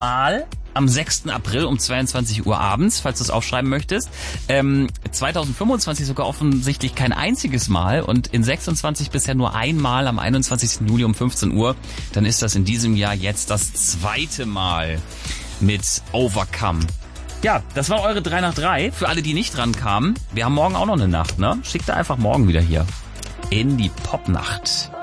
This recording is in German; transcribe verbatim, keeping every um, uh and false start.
Mal am sechsten April um zweiundzwanzig Uhr abends, falls du es aufschreiben möchtest. Ähm, zweitausendfünfundzwanzig sogar offensichtlich kein einziges Mal und in sechsundzwanzig bisher nur einmal am einundzwanzigsten Juli um fünfzehn Uhr. Dann ist das in diesem Jahr jetzt das zweite Mal mit Overcome. Ja, das war eure drei nach drei. Für alle, die nicht dran kamen, wir haben morgen auch noch eine Nacht, ne? Schickt da einfach morgen wieder hier in die Popnacht.